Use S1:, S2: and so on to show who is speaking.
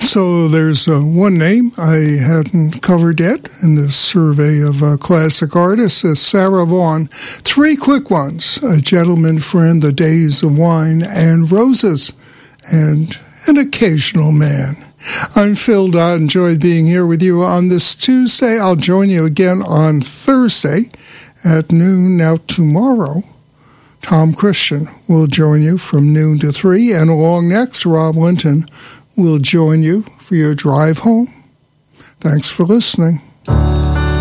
S1: So there's one name I hadn't covered yet in this survey of classic artists, Sarah Vaughan. Three quick ones: A Gentleman Friend, The Days of Wine and Roses, and An Occasional Man. I'm Phil Dodd. Enjoyed being here with you on this Tuesday. I'll join you again on Thursday at noon. Now tomorrow, Tom Christian will join you from noon to 3, and along next, Rob Linton will join you for your drive home. Thanks for listening.